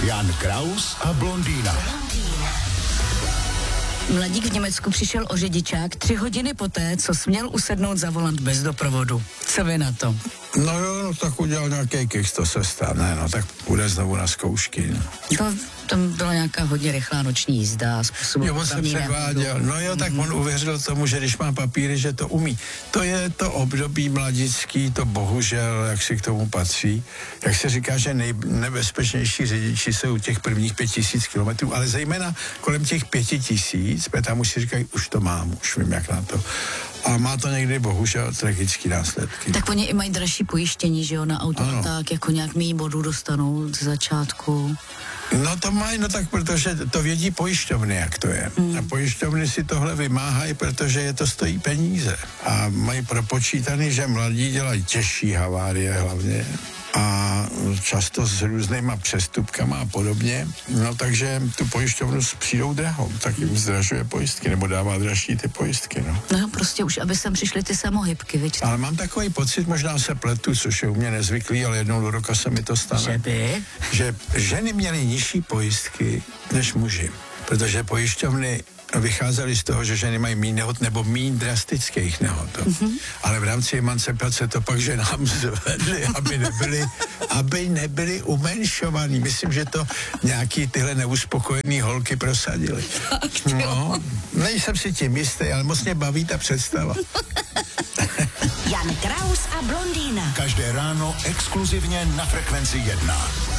Jan Kraus a blondýna. Mladík v Německu přišel o řidičák 3 hodiny poté, co směl usednout za volant bez doprovodu. Co vy na to? No jo, no tak udělal nějaký kiks, to se stane, no tak půjde znovu na zkoušky. No. To tam byla nějaká hodně rychlá noční jízda. Jo, on se předváděl. No jo, tak on uvěřil tomu, že když má papíry, že to umí. To je to období mladický, to bohužel, jak si k tomu patří. Jak se říká, že nejnebezpečnější řidiči jsou těch prvních 5000 kilometrů, ale zejména kolem těch 5000, tam už si říkají, už to mám, už vím, jak na to. A má to někdy bohužel tragický následky. Tak oni i mají dražší pojištění, že jo, na auto, tak jako nějak méně bodů dostanou z začátku. No to mají, no tak protože to vědí pojišťovny, jak to je. A pojišťovny si tohle vymáhají, protože je to stojí peníze. A mají propočítaný, že mladí dělají těžší havárie hlavně a často s různýma přestupkama a podobně. No takže tu pojišťovnu přijdou drahou, tak jim zdražuje pojistky, nebo dává dražší ty pojistky, no. No prostě už, aby sem přišly ty samohybky, viď? Ale mám takový pocit, možná se pletu, což je u mě nezvyklý, ale jednou do roka se mi to stane. Že by? Že ženy měly nižší pojistky než muži, protože pojišťovny vycházeli z toho, že ženy mají méně nehod nebo méně drastických nehod. Ale v rámci emancipace to pak ženám zvedli, aby nebyly umenšovaný. Myslím, že to nějaký tyhle neuspokojený holky prosadily. No, nejsem si tím jistý, ale moc mě baví ta představa. Jan Kraus a blondýna. Každé ráno exkluzivně na Frekvenci 1.